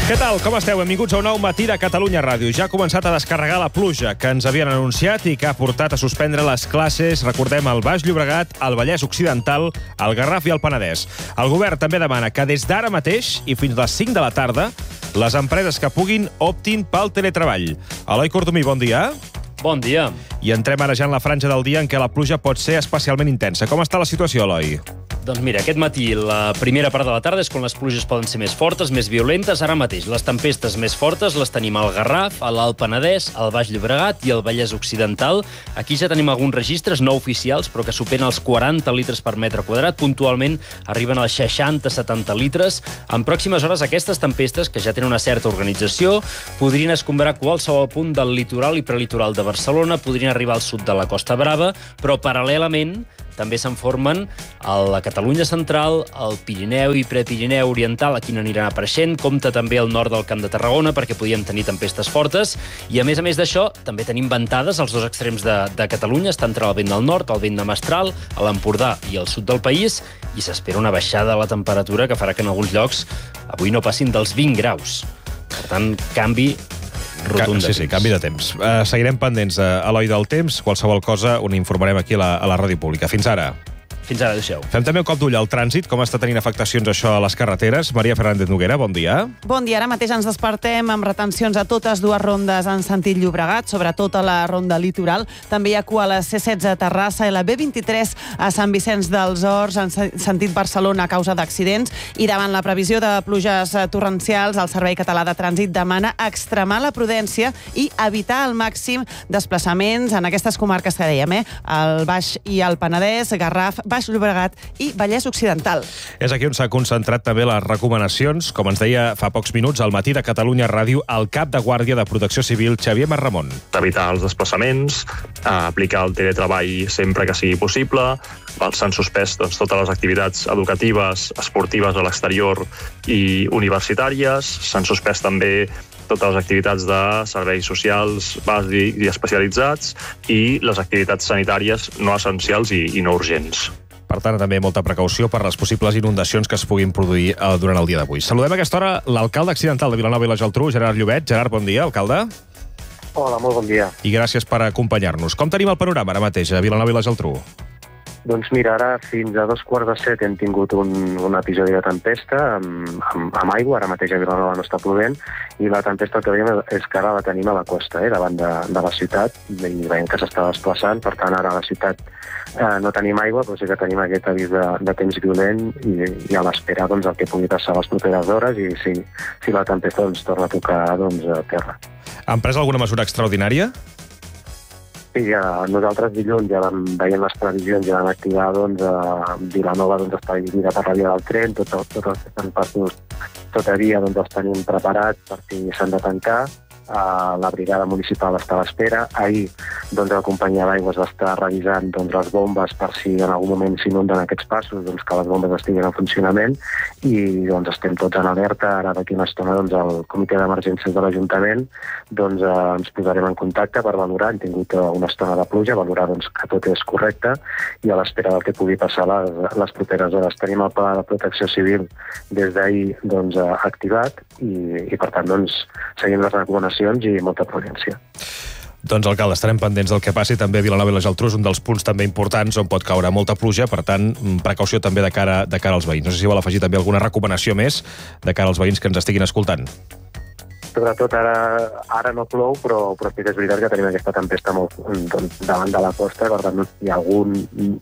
Què tal? Com esteu? Benvinguts a un nou matí de Catalunya Ràdio. Ja ha començat a descarregar la pluja que ens havien anunciat i que ha portat a suspendre les classes, recordem, al Baix Llobregat, al Vallès Occidental, al Garraf i al Penedès. El govern també demana que des d'ara mateix i fins a les 5 de la tarda les empreses que puguin optin pel teletreball. Eloi Cordomí, bon dia. Bon dia. I entrem ara ja en la franja del dia en què la pluja pot ser especialment intensa. Com està la situació, Eloi? Doncs mira, aquest matí la primera part de la tarda és quan les pluges poden ser més fortes, més violentes. Ara mateix les tempestes més fortes les tenim al Garraf, a l'Alt Penedès, al Baix Llobregat i al Vallès Occidental. Aquí ja tenim alguns registres no oficials, però que superen els 40 litres per metre quadrat. Puntualment arriben als 60-70 litres. En pròximes hores aquestes tempestes, que ja tenen una certa organització, podrien escombrar qualsevol punt del litoral i prelitoral de Barcelona, podrien arribar al sud de la Costa Brava, però paral·lelament també se'n formen a la Catalunya central, al Pirineu i Prepirineu oriental, aquí n'aniran apareixent, compta també al nord del Camp de Tarragona, perquè podíem tenir tempestes fortes, i a més d'això, també tenim ventades als dos extrems de Catalunya, està entre el vent del nord, el vent de Mestral, a l'Empordà i al sud del país, i s'espera una baixada de la temperatura que farà que en alguns llocs avui no passin dels 20 graus. Per tant, canvi rotund. Sí, canvi de temps. Seguirem pendents, Eloi, del temps. Qualsevol cosa ho informarem aquí a la ràdio pública. Fins ara. Fins ara, deixeu. Fem també un cop d'ull al trànsit, com està tenint afectacions això a les carreteres. Maria Fernández Noguera, bon dia. Bon dia. Ara mateix ens despertem amb retencions a totes dues rondes en sentit Llobregat, sobretot a la ronda litoral. També hi ha cua a la C16 a Terrassa i la B23 a Sant Vicenç dels Horts en sentit Barcelona a causa d'accidents. I davant la previsió de pluges torrencials, el Servei Català de Trànsit demana extremar la prudència i evitar al màxim desplaçaments en aquestes comarques que dèiem, el Baix i el Penedès, Garraf, Baix Llobregat i Vallès Occidental. És aquí on s'ha concentrat també les recomanacions, com ens deia fa pocs minuts al matí de Catalunya Ràdio, el cap de guàrdia de Protecció Civil, Xavier Marramon. Evitar els desplaçaments, aplicar el teletreball sempre que sigui possible, s'han suspès totes les activitats educatives, esportives a l'exterior i universitàries, s'han suspès també totes les activitats de serveis socials bàsics i especialitzats i les activitats sanitàries no essencials i no urgents. Per tant, també molta precaució per les possibles inundacions que es puguin produir durant el dia d'avui. Saludem a aquesta hora l'alcalde accidental de Vilanova i la Geltrú, Gerard Llobet. Gerard, bon dia, alcalde. Hola, molt bon dia. I gràcies per acompanyar-nos. Com tenim el panorama ara mateix a Vilanova i la Geltrú? Doncs mira, ara fins a 6:45 hem tingut un episodi de tempesta amb aigua, ara mateix a Vilanova no està plovent, i la tempesta que veiem és que ara la tenim a la costa, davant de la ciutat, i veiem que s'està desplaçant, per tant ara a la ciutat no tenim aigua, però sí que tenim aquest avís de temps violent i a l'espera el que pugui passar les properes hores i si la tempesta torna a tocar a terra. Han pres alguna mesura extraordinària? Sí, nosaltres dilluns ja vam veient les previsions, ja vam activar Vilanova està dividida per la via del tren, tots els passos tota via els tenim preparats per si s'han de tancar. La brigada municipal està a l'espera. Ahir la companyia d'aigües va estar revisant les bombes per si en algun moment s'inunden aquests passos, que les bombes estiguin en funcionament, i estem tots en alerta. Ara d'aquí una estona el comitè d'emergències de l'Ajuntament ens posarem en contacte per valorar. Hem tingut una estona de pluja, valorar que tot és correcte i a l'espera del que pugui passar les properes hores. Tenim el pla de protecció civil des d'ahir activat i per tant seguim les recomanacions i molta prudència. Doncs, alcalde, estarem pendents del que passi. També Vilanova i la Geltrú és un dels punts també importants on pot caure molta pluja, per tant, precaució també de cara als veïns. No sé si vol afegir també alguna recomanació més de cara als veïns que ens estiguin escoltant. Sobretot ara no plou, però sí que és veritat que tenim aquesta tempesta molt davant de la costa, per tant, si algun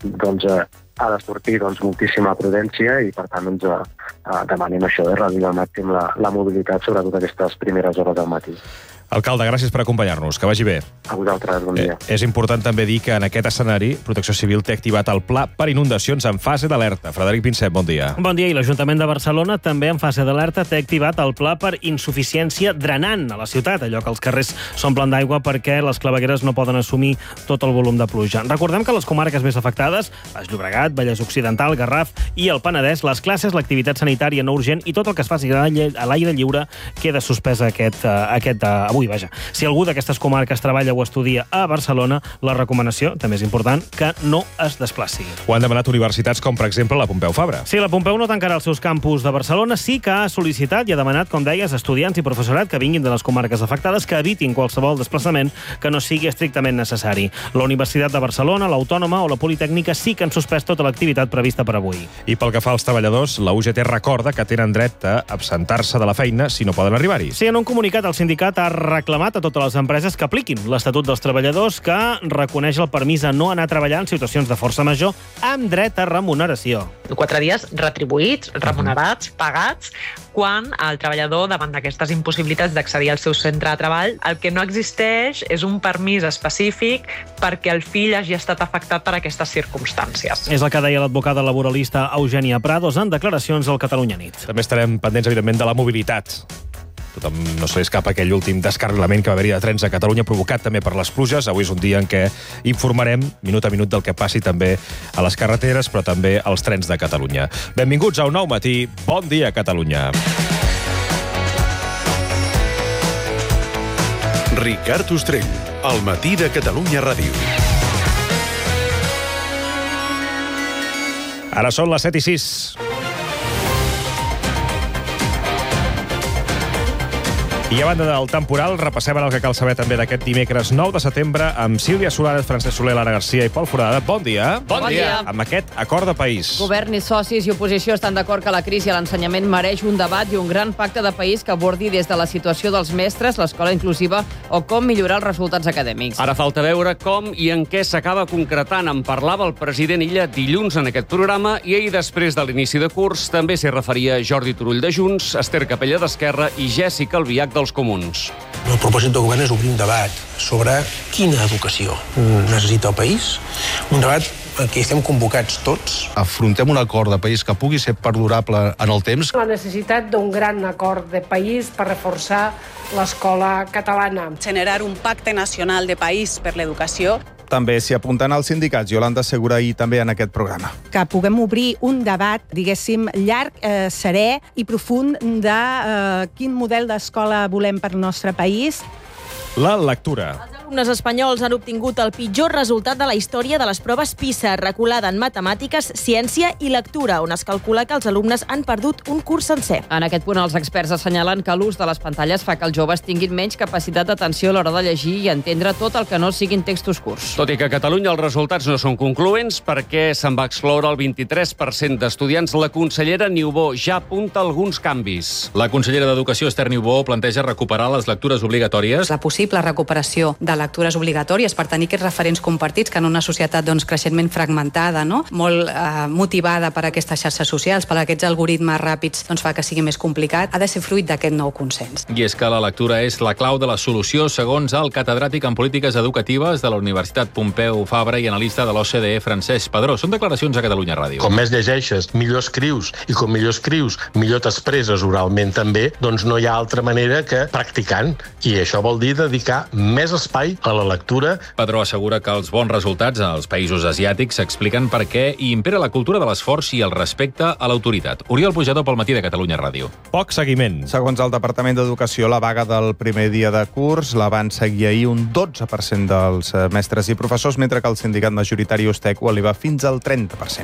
ha de sortir moltíssima prudència i, per tant, demanem això, reduir al màxim la mobilitat, sobretot aquestes primeres hores del matí. Alcalde, gràcies per acompanyar-nos. Que vagi bé. A vosaltres, bon dia. És important també dir que en aquest escenari Protecció Civil té activat el pla per inundacions en fase d'alerta. Frederic Pinsep, bon dia. Bon dia, i l'Ajuntament de Barcelona també en fase d'alerta té activat el pla per insuficiència drenant a la ciutat, allò que els carrers s'omplen d'aigua perquè les clavegueres no poden assumir tot el volum de pluja. Recordem que les comarques més afectades, Baix Llobregat, Vallès Occidental, Garraf i el Penedès, les classes, l'activitat sanitària no urgent i tot el que es faci a l'aire lliure queda suspès avui pugui, vaja. Si algú d'aquestes comarques treballa o estudia a Barcelona, la recomanació, també és important, que no es desplaci. Ho han demanat universitats com, per exemple, la Pompeu Fabra. Sí, la Pompeu no tancarà els seus campus de Barcelona, sí que ha sol·licitat i ha demanat, com deies, estudiants i professorat que vinguin de les comarques afectades que evitin qualsevol desplaçament que no sigui estrictament necessari. La Universitat de Barcelona, l'Autònoma o la Politècnica sí que han suspès tota l'activitat prevista per avui. I pel que fa als treballadors, la UGT recorda que tenen dret a absentar-se de la feina si no poden arribar-hi. Sí, en un comunicat el sindicat ha reclamat a totes les empreses que apliquin l'Estatut dels Treballadors, que reconeix el permís a no anar a treballar en situacions de força major amb dret a remuneració. 4 dies retribuïts, remunerats, pagats, quan el treballador, davant d'aquestes impossibilitats d'accedir al seu centre de treball, el que no existeix és un permís específic perquè el fill hagi estat afectat per aquestes circumstàncies. És el que deia l'advocada laboralista Eugènia Prados en declaracions al Catalunya Nit. També estarem pendents, evidentment, de la mobilitat. Tothom no se li escapa aquell últim descarrilament que va haver-hi de trens a Catalunya, provocat també per les pluges. Avui és un dia en què informarem minut a minut del que passi també a les carreteres, però també als trens de Catalunya. Benvinguts a Un Nou Matí. Bon dia, Catalunya. Ricard Ostrell, al matí de Catalunya Ràdio. Ara són les 7:06. I a banda del temporal, repassem el que cal saber també d'aquest dimecres 9 de setembre amb Sílvia Solares, Francesc Soler, Lara Garcia i Pol Forada. Bon dia. Bon dia. Amb aquest acord de país. Govern i socis i oposició estan d'acord que la crisi a l'ensenyament mereix un debat i un gran pacte de país que abordi des de la situació dels mestres, l'escola inclusiva o com millorar els resultats acadèmics. Ara falta veure com i en què s'acaba concretant. En parlava el president Illa dilluns en aquest programa i ahir, després de l'inici de curs, també s'hi referia Jordi Turull de Junts, Esther Capella d'Esquerra i Jèssica Albiach dels Comuns. El propòsit del govern és obrir un debat sobre quina educació necessita el país, un debat en què estem convocats tots. Afrontem un acord de país que pugui ser perdurable en el temps. La necessitat d'un gran acord de país per reforçar l'escola catalana. Generar un pacte nacional de país per l'educació. També s'hi apunten els sindicats, Iolanda Segura, i també en aquest programa. Que puguem obrir un debat, diguéssim, llarg, serè i profund de quin model d'escola volem per al nostre país. La lectura. Els alumnes espanyols han obtingut el pitjor resultat de la història de les proves PISA, reculada en matemàtiques, ciència i lectura, on es calcula que els alumnes han perdut un curs sencer. En aquest punt, els experts assenyalen que l'ús de les pantalles fa que els joves tinguin menys capacitat d'atenció a l'hora de llegir i entendre tot el que no siguin textos curts. Tot i que a Catalunya els resultats no són concloents perquè se'n va excloure el 23% d'estudiants, la consellera Niubó ja apunta alguns canvis. La consellera d'Educació, Esther Niubó, planteja recuperar les lectures obligatòries. La possible recuperació de lectures obligatòries per tenir aquests referents compartits que en una societat creixentment fragmentada, molt motivada per aquestes xarxes socials, per aquests algoritmes ràpids, fa que sigui més complicat, ha de ser fruit d'aquest nou consens. I és que la lectura és la clau de la solució, segons el catedràtic en polítiques educatives de la Universitat Pompeu Fabra i analista de l'OCDE, Francesc Padró. Són declaracions a Catalunya Ràdio. Com més llegeixes, millor escrius, i com millor escrius, millor t'expresses oralment també, no hi ha altra manera que practicant, i això vol dir dedicar més espai a la lectura. Padró assegura que els bons resultats als països asiàtics expliquen per què hi impera la cultura de l'esforç i el respecte a l'autoritat. Oriol Pujador pel matí de Catalunya Ràdio. Poc seguiment. Segons el Departament d'Educació, la vaga del primer dia de curs la van seguir ahir un 12% dels mestres i professors, mentre que el sindicat majoritari USTEC ho eleva fins al 30%.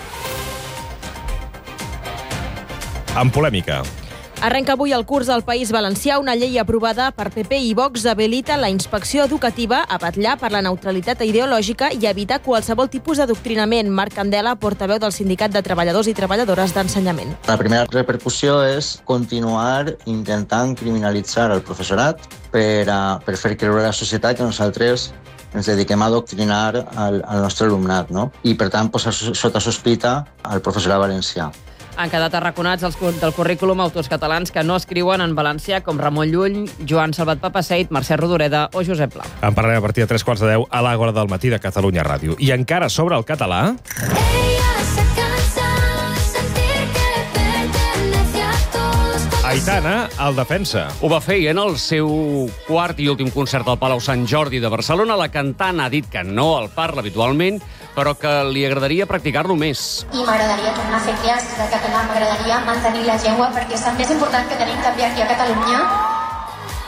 En polèmica. Arrenca avui el curs al País Valencià. Una llei aprovada per PP i Vox habilita la inspecció educativa a vetllar per la neutralitat ideològica i evitar qualsevol tipus d'adoctrinament. Marc Candela, portaveu del Sindicat de Treballadors i Treballadores d'Ensenyament. La primera repercussió és continuar intentant criminalitzar el professorat per fer creure a la societat que nosaltres ens dediquem a adoctrinar el nostre alumnat, i per tant posar sota sospita el professorat valencià. Han quedat arraconats del currículum autors catalans que no escriuen en valencià, com Ramon Llull, Joan Salvat Papaseit, Mercè Rodoreda o Josep Pla. En parlarem a partir de 3:45 a l'Àgora del matí de Catalunya Ràdio. I encara sobre el català... Aitana, el defensa. Ho va fer i en el seu quart i últim concert al Palau Sant Jordi de Barcelona. La cantant ha dit que no el parla habitualment, però que li agradaria practicar-lo més. I m'agradaria tornar a fer classes de català, m'agradaria mantenir la llengua, perquè és el més important que tenim també aquí a Catalunya.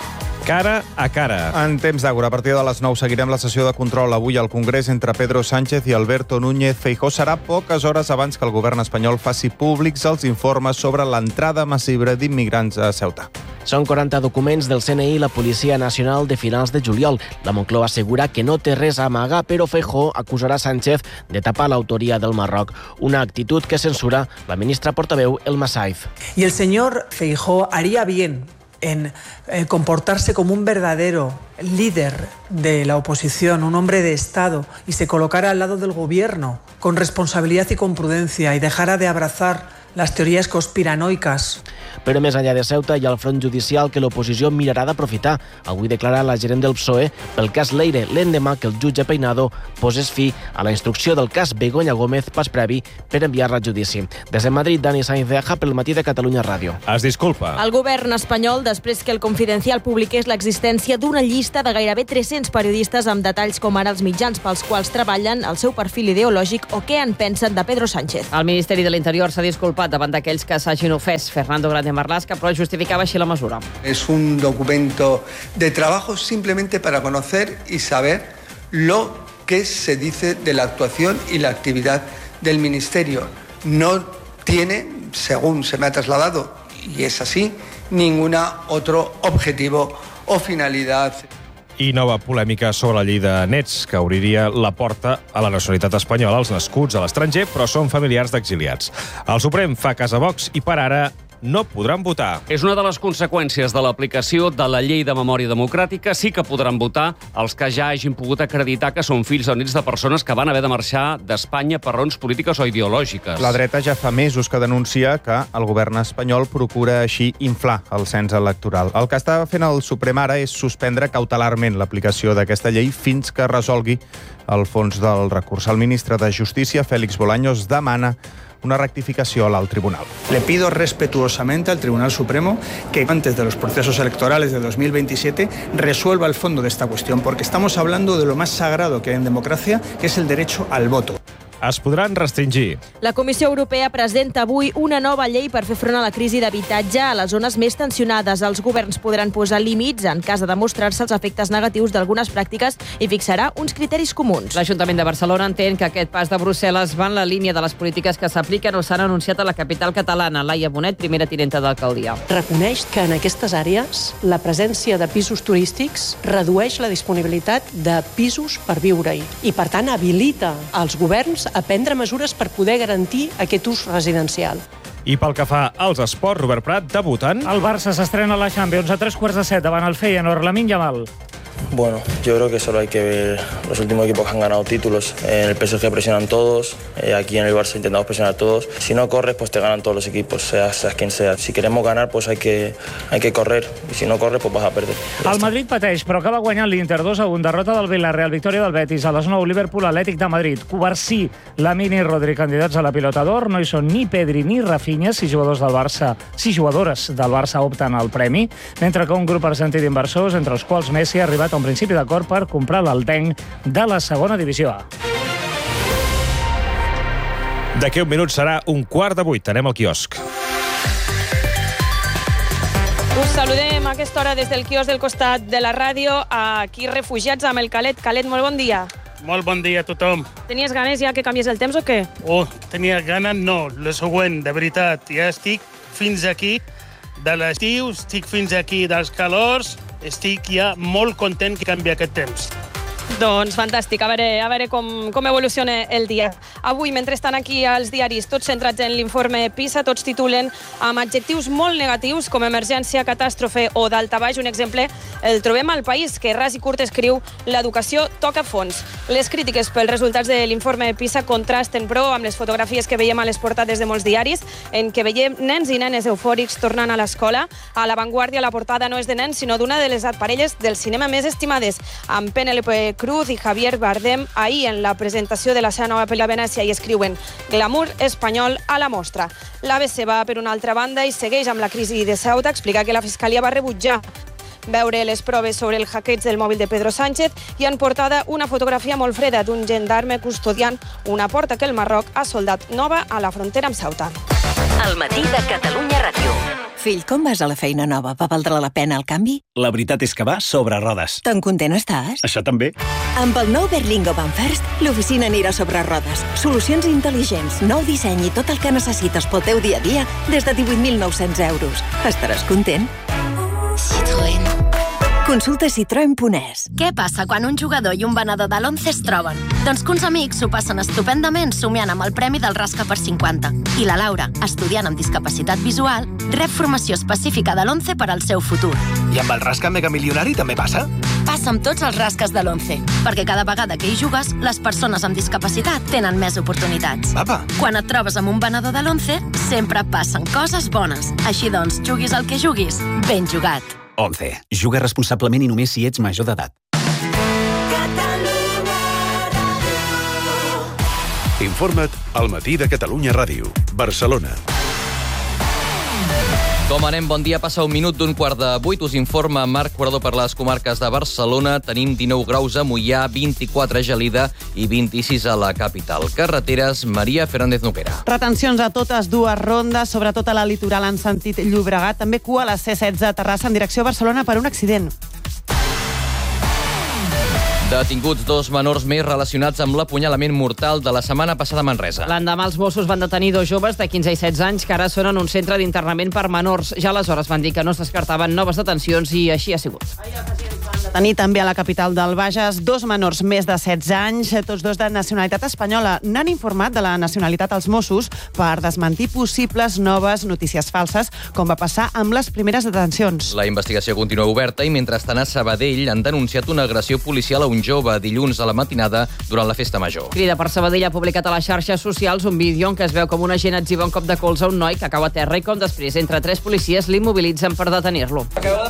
Cara a cara. En temps d'Àgora, a partir de les 9 seguirem la sessió de control avui al Congrés entre Pedro Sánchez i Alberto Núñez Feijóo. Serà poques hores abans que el govern espanyol faci públics els informes sobre l'entrada massiva d'immigrants a Ceuta. Són 40 documents del CNI i la Policia Nacional de finals de juliol. La Moncloa assegura que no té res a amagar, però Feijóo acusarà Sánchez de tapar l'autoria del Marroc, una actitud que censura la ministra portaveu Elma Saif. Y el señor Feijóo haría bien en comportarse como un verdadero líder de la oposición, un hombre de Estado, y se colocara al lado del gobierno con responsabilidad y con prudencia y dejara de abrazar les teories conspiranoiques. Però més enllà de Ceuta hi ha el front judicial que l'oposició mirarà d'aprofitar. Avui declara la gerent del PSOE pel cas Leire, l'endemà que el jutge Peinado posés fi a la instrucció del cas Begoña Gómez, pas previ per enviar-la a judici. Des de Madrid, Dani Sainz de Aja pel Matí de Catalunya Ràdio. Es disculpa. El govern espanyol, després que el Confidencial publiqués l'existència d'una llista de gairebé 300 periodistes amb detalls com ara els mitjans pels quals treballen, el seu perfil ideològic o què en pensen de Pedro Sánchez. El Ministeri de l'Interior s'ha disculpat davant d'aquells que s'hagin ofès. Fernando Grande Marlaska, però justificava així la mesura. Es un documento de trabajo simplemente para conocer y saber lo que se dice de la actuación y la actividad del Ministerio. No tiene, según se me ha trasladado, y es así, ningún otro objetivo o finalidad. I nova polèmica sobre la llei de nets, que obriria la porta a la nacionalitat espanyola als nascuts a l'estranger, però són familiars d'exiliats. El Suprem fa cas a Vox i per ara no podran votar. És una de les conseqüències de l'aplicació de la llei de memòria democràtica. Sí que podran votar els que ja hagin pogut acreditar que són fills o nets de persones que van haver de marxar d'Espanya per raons polítiques o ideològiques. La dreta ja fa mesos que denuncia que el govern espanyol procura així inflar el cens electoral. El que està fent el Suprem ara és suspendre cautelarment l'aplicació d'aquesta llei fins que resolgui el fons del recurs. El ministre de Justícia, Félix Bolaños, demana una rectificació a l'alt tribunal. Le pido respetuosamente al Tribunal Supremo que antes de los procesos electorales de 2027 resuelva el fondo de esta cuestión, porque estamos hablando de lo más sagrado que hay en democracia, que es el derecho al voto. Es podran restringir. La Comissió Europea presenta avui una nova llei per fer front a la crisi d'habitatge a les zones més tensionades. Els governs podran posar límits en cas de demostrar-se els efectes negatius d'algunes pràctiques i fixarà uns criteris comuns. L'Ajuntament de Barcelona entén que aquest pas de Brussel·les va en la línia de les polítiques que s'apliquen o s'han anunciat a la capital catalana. Laia Bonet, primera tinenta d'alcaldia. Reconeix que en aquestes àrees la presència de pisos turístics redueix la disponibilitat de pisos per viure-hi i, per tant, habilita als governs a prendre mesures per poder garantir aquest ús residencial. I pel que fa als esports, Robert Prat, debutant. El Barça s'estrena a la Champions a 3:15 davant el Feyenoord. Lamine Yamal. Bueno, yo creo que solo hay que ver los últimos equipos que han ganado títulos. En el PSG presionan todos, aquí en el Barça intentamos presionar todos. Si no corres, pues te ganan todos los equipos, seas quien sea. Si queremos ganar, pues hay que correr, y si no corres, pues vas a perder. El Madrid pateix, però acaba guanyant l'Inter 2-1. Derrota del Villarreal, victòria del Betis. A les 9, Liverpool, Atlètic de Madrid. Covarsí, Lamine i Rodri, candidats a la pilota d'or. No hi són ni Pedri ni Rafinha, 6 jugadores del Barça opten al premi, mentre que un grup argentí d'inversors, entre els quals Messi, ha arribat a un principi d'acord per comprar l'Altenc de la segona divisió A. D'aquí un minut serà 7:15. Anem al quiosc. Us saludem a aquesta hora des del quiosc del costat de la ràdio, aquí refugiats amb el Calet. Calet, molt bon dia. Molt bon dia a tothom. Tenies ganes ja que canvies el temps o què? Tenia ganes, no. El següent, de veritat, ja estic fins aquí de l'estiu, estic fins aquí dels calors, estic ja molt content que canvi aquest temps. Doncs fantàstic, a veure com evoluciona el dia. Avui, mentre estan aquí els diaris, tots centrats en l'informe PISA, tots titulen amb adjectius molt negatius com emergència, catàstrofe o daltabaix. Un exemple el trobem al País, que ras i curt escriu l'educació toca fons. Les crítiques pels resultats de l'informe PISA contrasten, però, amb les fotografies que veiem a les portades de molts diaris, en què veiem nens i nenes eufòrics tornant a l'escola. A La Vanguardia la portada no és de nens, sinó d'una de les parelles del cinema més estimades, amb Penélope Cruz i Javier Bardem, ahir en la presentació de la seva nova pel·li a Venècia, i escriuen glamour espanyol a la mostra. L'ABC va per una altra banda i segueix amb la crisi de Ceuta, explicar que la Fiscalia va rebutjar veure les proves sobre el hackeig del mòbil de Pedro Sánchez i en portada una fotografia molt freda d'un gendarme custodiant una porta que el Marroc ha soldat nova a la frontera amb Ceuta. El matí de Catalunya Ràdio. Fill, com vas a la feina nova? Va valdre la pena el canvi? La veritat és que va sobre rodes. Tan content estàs? Això també. Amb el nou Berlingo Van First, l'oficina anirà sobre rodes. Solucions intel·ligents, nou disseny i tot el que necessites pel teu dia a dia des de 18.900 euros. Estaràs content? Citroën. Consulta Citroën.es. Què passa quan un jugador i un venedor de l'11 es troben? Doncs que uns amics s'ho passen estupendament somiant amb el premi del Rasca per 50. I la Laura, estudiant amb discapacitat visual, rep formació específica de l'11 per al seu futur. I amb el Rasca Mega Milionari també passa? Passa amb tots els rasques de l'11, perquè cada vegada que hi jugues, les persones amb discapacitat tenen més oportunitats. Apa. Quan et trobes amb un venedor de l'11, sempre passen coses bones. Així doncs, juguis el que juguis, ben jugat. 11. Juga responsablement i només si ets major d'edat. Informa't al Matí de Catalunya Ràdio, Barcelona. Com anem? Bon dia. Passa 1 minut d'un 7:15. Us informa Marc Guardó per les comarques de Barcelona. Tenim 19 graus a Moià, 24 a Gelida i 26 a la capital. Carreteres, Maria Fernández Noguera. Retencions a totes dues rondes, sobretot a la litoral en sentit Llobregat. També cua a la C16 a Terrassa en direcció a Barcelona per un accident. Detinguts 2 menors més relacionats amb l'apunyalament mortal de la setmana passada a Manresa. L'endemà els Mossos van detenir 2 joves de 15 i 16 anys que ara són en un centre d'internament per menors. Ja aleshores van dir que no es descartaven noves detencions i així ha sigut. Tenir també a la capital del Bages 2 menors més de 16 anys, tots 2 de nacionalitat espanyola. N'han informat de la nacionalitat als Mossos per desmentir possibles noves notícies falses, com va passar amb les primeres detencions. La investigació continua oberta i mentrestant a Sabadell han denunciat una agressió policial a un jove dilluns a la matinada durant la festa major. Crida per Sabadell ha publicat a les xarxes socials un vídeo en què es veu com un agent etziba un cop de colze a un noi que cau a terra i com després entre 3 policies l'immobilitzen per detenir-lo.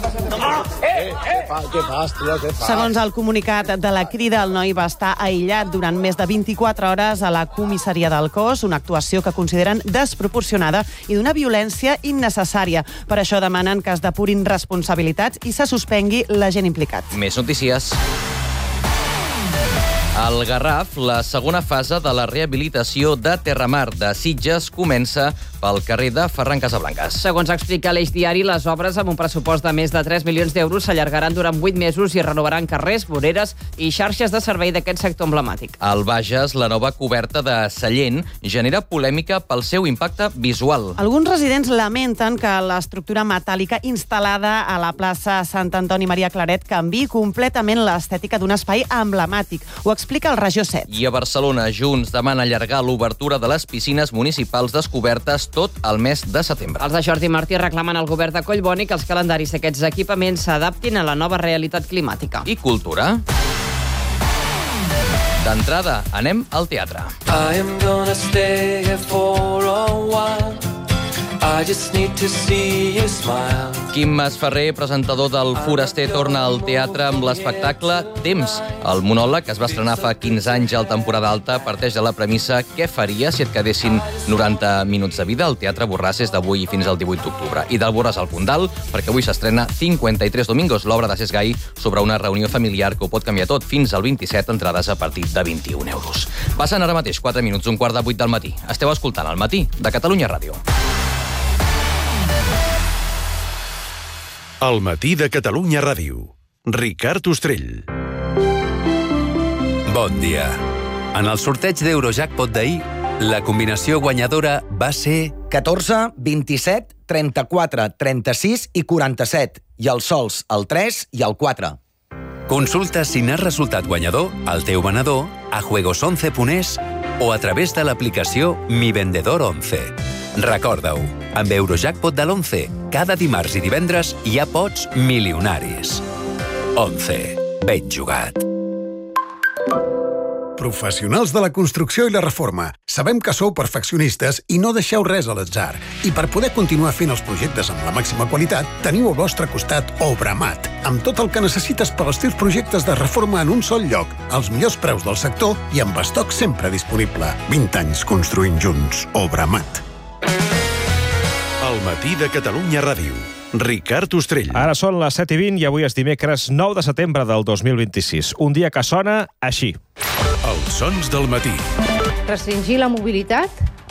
Segons el comunicat de la Crida, el noi va estar aïllat durant més de 24 hores a la comissaria del cos, una actuació que consideren desproporcionada i d'una violència innecessària. Per això demanen que es depurin responsabilitats i se suspengui l'agent implicat. Més notícies. Al Garraf, la segona fase de la rehabilitació de Terramar de Sitges comença pel carrer de Ferran Casablancas. Segons explica l'Eix Diari, les obres amb un pressupost de més de 3 milions d'euros s'allargaran durant 8 mesos i renovaran carrers, voreres i xarxes de servei d'aquest sector emblemàtic. Al Bages, la nova coberta de Sallent genera polèmica pel seu impacte visual. Alguns residents lamenten que l'estructura metàl·lica instal·lada a la plaça Sant Antoni Maria Claret canviï completament l'estètica d'un espai emblemàtic. Ho explica el Regió 7. I a Barcelona, Junts demana allargar l'obertura de les piscines municipals descobertes tot el mes de setembre. Els de Jordi Martí reclamen al govern de Collboni que els calendaris d'aquests equipaments s'adaptin a la nova realitat climàtica. I cultura? D'entrada, anem al teatre. I am gonna stay here for a while. I just need to see you smile. Quim Masferrer, presentador del Foraster, torna al teatre amb l'espectacle Temps. El monòleg, que es va estrenar fa 15 anys al temporada alta, parteix de la premissa què faria si et quedessin 90 minuts de vida. El Teatre Borràs és d'avui fins al 18 d'octubre. I del Borràs al Pondal, perquè avui s'estrena 53 Domingos, l'obra de Cesc Gai sobre una reunió familiar que ho pot canviar tot. Fins al 27, entrades a partir de 21 euros. Passen ara mateix 4 minuts, un 7:15 del matí. Esteu escoltant El Matí de Catalunya Ràdio. El Matí de Catalunya Ràdio. Ricard Ostrell. Bon dia. En el sorteig d'Eurojackpot d'ahir, la combinació guanyadora va ser 14, 27, 34, 36 i 47. I els sols, el 3 i el 4. Consulta si n'has resultat guanyador al teu venedor, a juegos11.es o a través de l'aplicació Mi Vendedor 11. Recorda-ho, amb Eurojackpot de l'11, cada dimarts i divendres hi ha pots milionaris. 11. Ben jugat. Professionals de la construcció i la reforma. Sabem que sou perfeccionistes i no deixeu res a l'atzar. I per poder continuar fent els projectes amb la màxima qualitat, teniu al vostre costat Obramat, amb tot el que necessites per als teus projectes de reforma en un sol lloc, als millors preus del sector i amb estoc sempre disponible. 20 anys construint junts. Obramat. El Matí de Catalunya Ràdio. Ricard Ostrell. Ara són les 7:20 i avui és dimecres 9 de setembre del 2026. Un dia que sona així. Els sons del matí. Restringir la mobilitat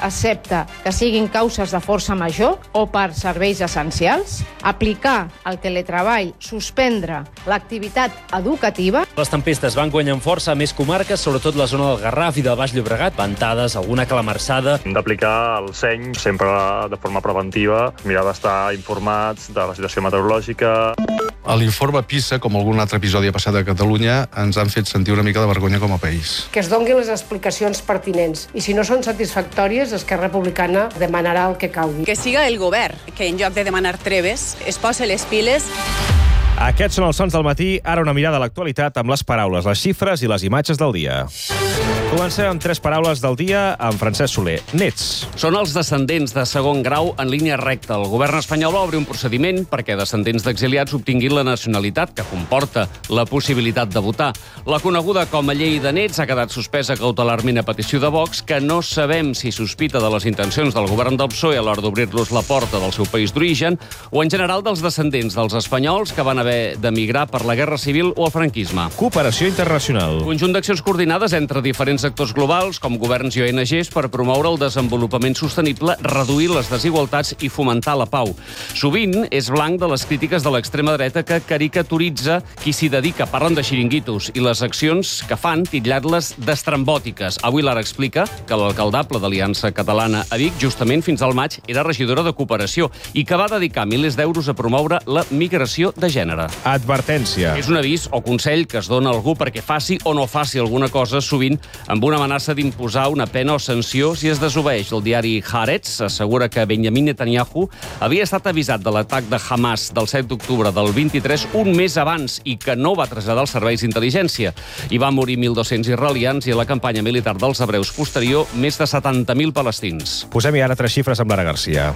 excepte que siguin causes de força major o per serveis essencials, aplicar el teletreball, suspendre l'activitat educativa. Les tempestes van guanyant força a més comarques, sobretot la zona del Garraf i del Baix Llobregat, ventades, alguna calamarsada. Hem d'aplicar el seny sempre de forma preventiva, mirar d'estar informats de la situació meteorològica. A l'informe PISA, com algun altre episodi ha passat a Catalunya, ens han fet sentir una mica de vergonya com a país. Que es donguin les explicacions pertinents i si no són satisfactòries, Esquerra Republicana demanarà el que calgui. Que siga el govern que en lloc de demanar treves es posi les piles. Aquests són els sons del matí, ara una mirada a l'actualitat amb les paraules, les xifres i les imatges del dia. Comencem amb 3 paraules del dia amb Francesc Soler. Nets. Són els descendents de segon grau en línia recta. El govern espanyol va obrir un procediment perquè descendents d'exiliats obtinguin la nacionalitat, que comporta la possibilitat de votar. La coneguda com a llei de nets ha quedat suspesa cautelarment a petició de Vox, que no sabem si sospita de les intencions del govern del PSOE a l'hora d'obrir-los la porta del seu país d'origen o, en general, dels descendents dels espanyols que van haver d'emigrar per la Guerra Civil o el franquisme. Cooperació internacional. Conjunt d'accions coordinades entre diferents actors globals, com governs i ONGs, per promoure el desenvolupament sostenible, reduir les desigualtats i fomentar la pau. Sovint és blanc de les crítiques de l'extrema dreta que caricaturitza qui s'hi dedica. Parlen de xiringuitos i les accions que fan titllant-les destrambòtiques. Avui l'Ara explica que l'alcaldable d'Aliança Catalana a Vic, justament fins al maig, era regidora de Cooperació i que va dedicar milers d'euros a promoure la migració de gènere. Advertència. És un avís o consell que es dona a algú perquè faci o no faci alguna cosa, sovint amb una amenaça d'imposar una pena o sanció si es desobeeix. El diari Haaretz assegura que Benjamin Netanyahu havia estat avisat de l'atac de Hamas del 7 d'octubre del 23 un mes abans i que no va traslladar els serveis d'intel·ligència. Hi van morir 1.200 israelians i a la campanya militar dels hebreus posterior més de 70.000 palestins. Posem-hi ara 3 xifres amb Lara Garcia.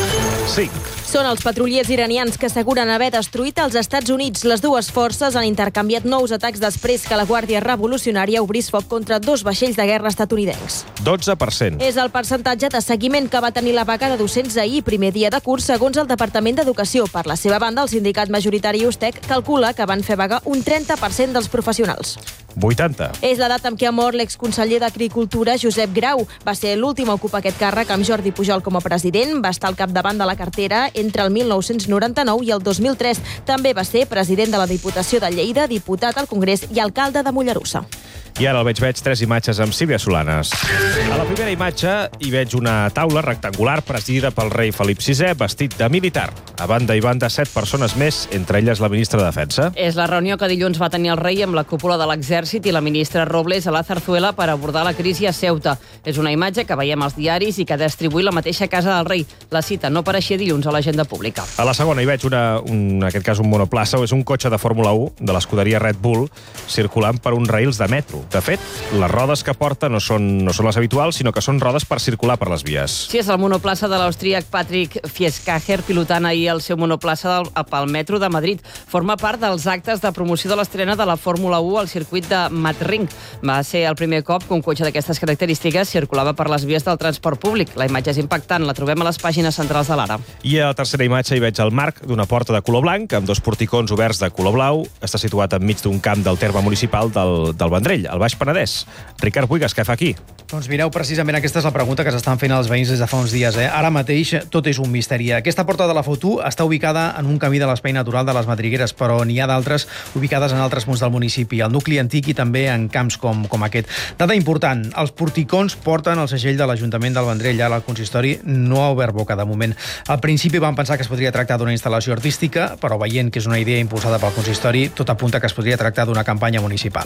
5. Són els patrullers iranians que asseguren haver destruït els Estats Units. Les dues forces han intercanviat nous atacs després que la Guàrdia Revolucionària obrís foc contra 2 vaixells de guerra estatunidencs. 12%. És el percentatge de seguiment que va tenir la vaga de docents ahir, primer dia de curs, segons el Departament d'Educació. Per la seva banda, el sindicat majoritari USTEC calcula que van fer vaga un 30% dels professionals. 80. És l'edat amb què ha mort l'exconseller d'Agricultura, Josep Grau. Va ser l'últim a ocupar aquest càrrec amb Jordi Pujol com a president. Va estar al capdavant de la cartera entre el 1999 i el 2003. També va ser president de la Diputació de Lleida, diputat al Congrés i alcalde de Mollerussa. I ara el veig 3 imatges amb Sílvia Solanes. A la primera imatge hi veig una taula rectangular presidida pel rei Felip VI, vestit de militar. A banda i banda, 7 persones més, entre elles la ministra de Defensa. És la reunió que dilluns va tenir el rei amb la cúpula de l'Exèrcit i la ministra Robles a la Zarzuela per abordar la crisi a Ceuta. És una imatge que veiem als diaris i que ha distribuït la mateixa casa del rei. La cita no apareixia dilluns a l'agenda pública. A la segona hi veig en aquest cas un monoplaça, o és un cotxe de Fórmula 1 de l'escuderia Red Bull circulant per uns rails de metro. De fet, les rodes que porta no són les habituals, sinó que són rodes per circular per les vies. Sí, és el monoplaça de l'austríac Patrick Fieskager, pilotant ahir el seu monoplaça pel metro de Madrid. Forma part dels actes de promoció de l'estrena de la Fórmula 1 al circuit de Madrid. Va ser el primer cop que un cotxe d'aquestes característiques circulava per les vies del transport públic. La imatge és impactant, la trobem a les pàgines centrals de l'Ara. I a la tercera imatge hi veig el marc d'una porta de color blanc amb 2 porticons oberts de color blau. Està situat enmig d'un camp del terme municipal del Vendrell, al Baix Penedès. Ricard Buigas, què fa aquí? Doncs mireu, precisament aquesta és la pregunta que s'estan fent els veïns des de fa uns dies. Ara mateix tot és un misteri. Aquesta porta de la foto està ubicada en un camí de l'espai natural de les Madrigueres, però n'hi ha d'altres ubicades en altres punts del municipi, al nucli antic i també en camps com aquest. Dada important, els porticons porten el segell de l'Ajuntament del Vendrell. Ara el consistori no ha obert boca de moment. Al principi van pensar que es podria tractar d'una instal·lació artística, però veient que és una idea impulsada pel consistori, tot apunta que es podria tractar d'una campanya municipal.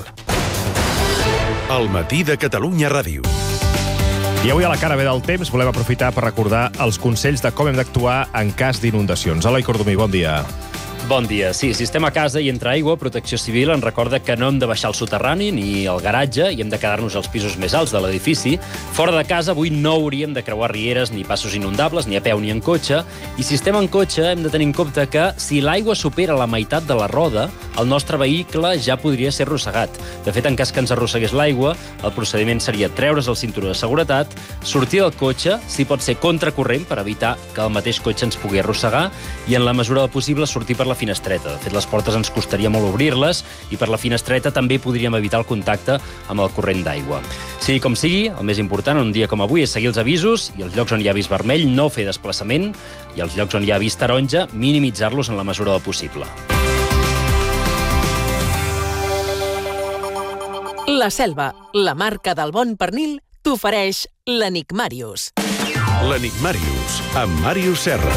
El matí de Catalunya Ràdio. I avui a la cara B del temps volem aprofitar per recordar els consells de com hem d'actuar en cas d'inundacions. Eloi Cordomí, bon dia. Bon dia. Sí, si estem a casa i entra aigua, Protecció Civil ens recorda que no hem de baixar al soterrani ni al garatge i hem de quedar-nos als pisos més alts de l'edifici. Fora de casa, avui no hauríem de creuar rieres ni passos inundables, ni a peu ni en cotxe. I si estem en cotxe, hem de tenir en compte que si l'aigua supera la meitat de la roda, el nostre vehicle ja podria ser arrossegat. De fet, en cas que ens arrossegués l'aigua, el procediment seria treure's el cinturó de seguretat, sortir del cotxe, si pot ser contracorrent per evitar que el mateix cotxe ens pugui arrossegar, i en la mesura del possible sortir per la finestreta. De fet, les portes ens costaria molt obrir-les i per la finestreta també podríem evitar el contacte amb el corrent d'aigua. Sigui com sigui, el més important en un dia com avui és seguir els avisos i els llocs on hi ha avís vermell no fer desplaçament i els llocs on hi ha avís taronja minimitzar-los en la mesura del possible. La Selva, la marca del bon pernil, t'ofereix l'Enigmàrius. L'Enigmàrius, amb Màrius Serra.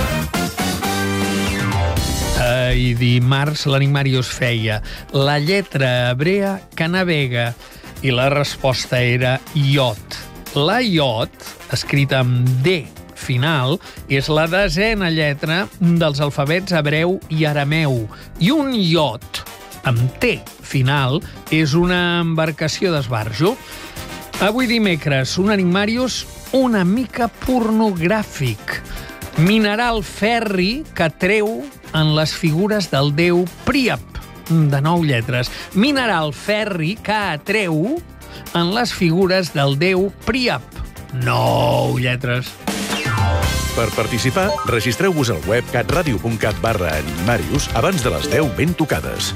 I dimarts l'Enigmàrius feia la lletra hebrea que navega i la resposta era iot. La iot, escrita amb D final, és la 10a lletra dels alfabets hebreu i arameu. I un iot, amb T final, és una embarcació d'esbarjo. Avui dimecres, un Enigmàrius una mica pornogràfic. Mineral ferri que treu en les figures del déu Príap, de 9 lletres. Mineral ferri que atreu en les figures del déu Príap, 9 lletres. Per participar, registreu-vos al web catradio.cat/Enigmàrius abans de les 10 ben tocades.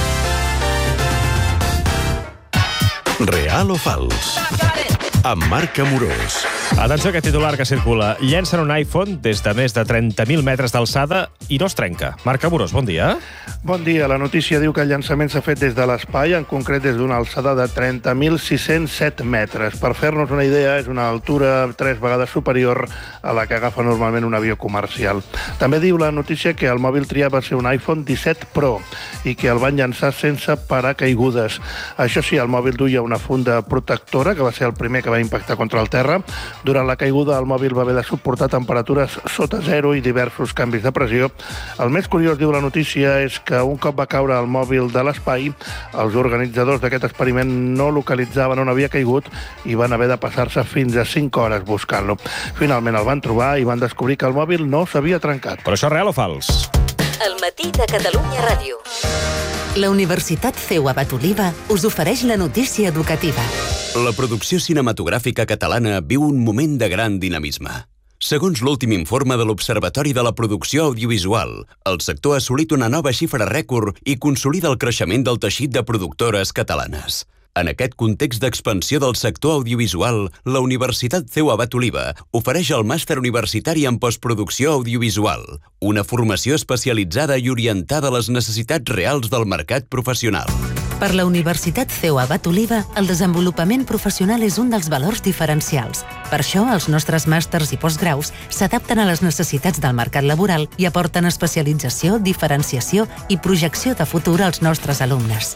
Real o fals? Amb Marc Amorós. Atenció a aquest titular que circula. Llencen un iPhone des de més de 30.000 metres d'alçada i no es trenca. Marc Amorós, bon dia. Bon dia. La notícia diu que el llançament s'ha fet des de l'espai, en concret des d'una alçada de 30.607 metres. Per fer-nos una idea, és una altura 3 vegades superior a la que agafa normalment un avió comercial. També diu la notícia que el mòbil triat va ser un iPhone 17 Pro i que el van llançar sense paracaigudes. Això sí, el mòbil duia una funda protectora, que va ser el primer que va impactar contra el terra. Durant la caiguda, el mòbil va haver de suportar temperatures sota zero i diversos canvis de pressió. El més curiós, diu la notícia, és que un cop va caure el mòbil de l'espai, els organitzadors d'aquest experiment no localitzaven on havia caigut i van haver de passar-se fins a 5 hores buscant-lo. Finalment el van trobar i van descobrir que el mòbil no s'havia trencat. Però això és real o fals? El matí de Catalunya Ràdio. La Universitat CEU Abat Oliva us ofereix la notícia educativa. La producció cinematogràfica catalana viu un moment de gran dinamisme. Segons l'últim informe de l'Observatori de la Producció Audiovisual, el sector ha assolit una nova xifra rècord i consolida el creixement del teixit de productores catalanes. En aquest context d'expansió del sector audiovisual, la Universitat CEU Abat Oliva ofereix el màster universitari en postproducció audiovisual, una formació especialitzada i orientada a les necessitats reals del mercat professional. Per la Universitat CEU Abat Oliva, el desenvolupament professional és un dels valors diferencials. Per això, els nostres màsters i postgraus s'adapten a les necessitats del mercat laboral i aporten especialització, diferenciació i projecció de futur als nostres alumnes.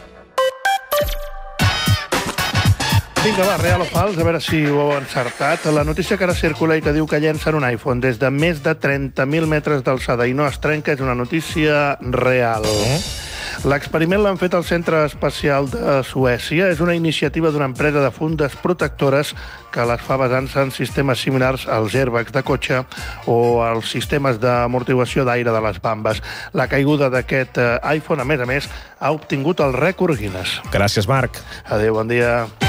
Vinga, va, real o fals, a veure si ho heu encertat. La notícia que ara circula i que diu que llencen un iPhone des de més de 30.000 metres d'alçada i no es trenca és una notícia real. L'experiment l'han fet al Centre Espacial de Suècia. És una iniciativa d'una empresa de fundes protectores que les fa basant-se en sistemes similars als airbags de cotxe o als sistemes d'amortiguació d'aire de les bambes. La caiguda d'aquest iPhone, a més, ha obtingut el rècord Guinness. Gràcies, Marc. Adéu, bon dia.